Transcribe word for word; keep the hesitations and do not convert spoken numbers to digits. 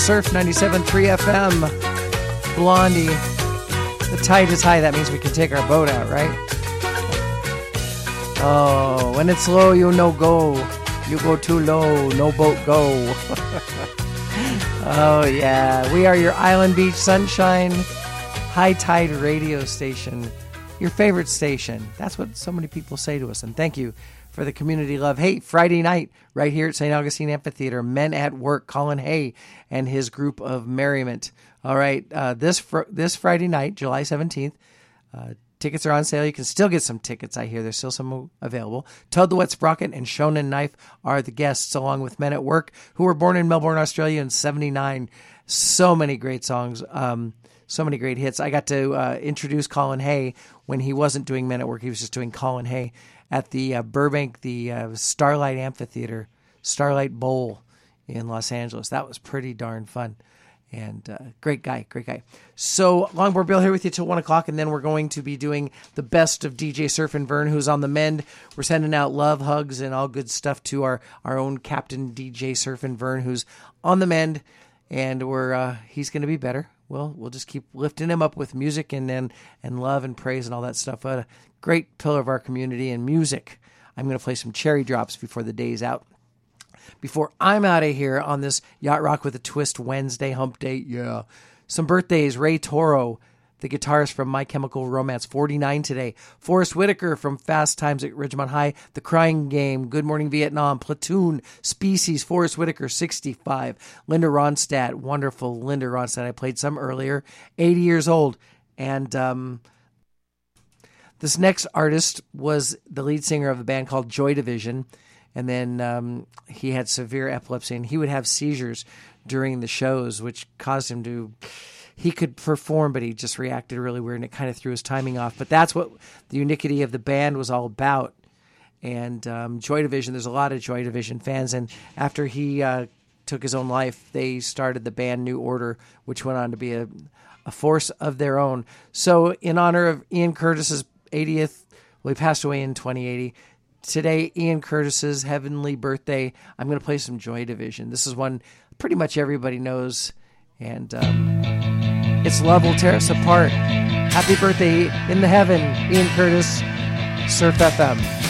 Surf ninety-seven point three F M. Blondie. The tide is high. That means we can take our boat out, right? Oh, when it's low, you no go. You go too low, no boat go. Oh, yeah. We are your Island Beach Sunshine High Tide radio station. Your favorite station. That's what so many people say to us. And thank you for the community love. Hey, Friday night, right here at Saint Augustine Amphitheater, Men at Work, Colin Hay and his group of Merriment. All right, uh, this fr- this Friday night, July seventeenth, uh, tickets are on sale. You can still get some tickets, I hear. There's still some available. Toad the Wet Sprocket and Shonen Knife are the guests, along with Men at Work, who were born in Melbourne, Australia in seventy-nine. So many great songs. Um, so many great hits. I got to uh, introduce Colin Hay when he wasn't doing Men at Work. He was just doing Colin Hay at the uh, Burbank, the uh, Starlight Amphitheater, Starlight Bowl in Los Angeles. That was pretty darn fun. And uh, great guy, great guy. So Longboard Bill here with you till one o'clock, and then we're going to be doing the best of D J Surf and Vern, who's on the mend. We're sending out love, hugs, and all good stuff to our, our own Captain D J Surf and Vern, who's on the mend, and we're uh, he's going to be better. Well, we'll just keep lifting him up with music and, and, and love and praise and all that stuff. What a great pillar of our community and music. I'm going to play some Cherry Drops before the day's out. Before I'm out of here on this Yacht Rock with a Twist Wednesday hump day, yeah. Some birthdays: Ray Toro, the guitarist from My Chemical Romance, forty-nine today. Forrest Whitaker from Fast Times at Ridgemont High, The Crying Game, Good Morning Vietnam, Platoon, Species, Forrest Whitaker, sixty-five. Linda Ronstadt, wonderful Linda Ronstadt. I played some earlier, eighty years old. And um, this next artist was the lead singer of a band called Joy Division. And then um, he had severe epilepsy, and he would have seizures during the shows, which caused him to, he could perform, but he just reacted really weird, and it kind of threw his timing off. But that's what the uniquity of the band was all about. And um, Joy Division, there's a lot of Joy Division fans. And after he uh, took his own life, they started the band New Order, which went on to be a, a force of their own. So in honor of Ian Curtis's eightieth, well, he passed away in twenty eighty. Today, Ian Curtis's heavenly birthday, I'm going to play some Joy Division. This is one pretty much everybody knows, and um, it's Love Will Tear Us Apart. Happy birthday in the heaven, Ian Curtis, Surf F M.